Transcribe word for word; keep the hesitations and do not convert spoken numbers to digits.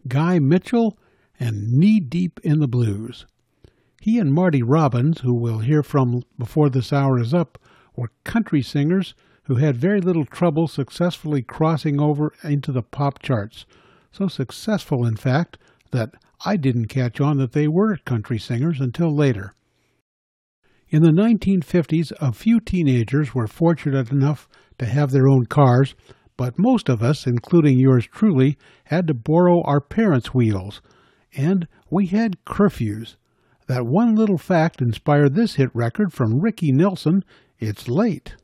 Guy Mitchell and Knee Deep in the Blues. He and Marty Robbins, who we'll hear from before this hour is up, were country singers who had very little trouble successfully crossing over into the pop charts. So successful, in fact, that I didn't catch on that they were country singers until later. In the nineteen fifties, a few teenagers were fortunate enough to have their own cars, but most of us, including yours truly, had to borrow our parents' wheels. And we had curfews. That one little fact inspired this hit record from Ricky Nelson, It's Late.